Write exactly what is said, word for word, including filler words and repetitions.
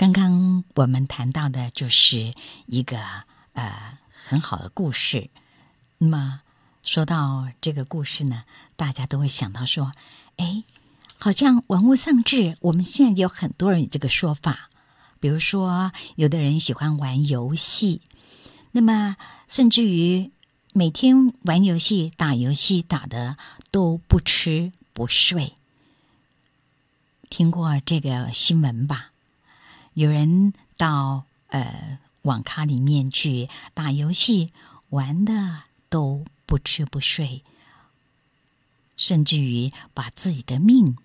刚刚我们谈到的就是一个呃很好的故事。那么说到这个故事呢，大家都会想到说，哎，好像玩物丧志，我们现在有很多人有这个说法。比如说，有的人喜欢玩游戏，那么甚至于每天玩游戏、打游戏打的都不吃不睡。听过这个新闻吧？有人到呃网咖里面去打游戏，玩的都不吃不睡，甚至于把自己的命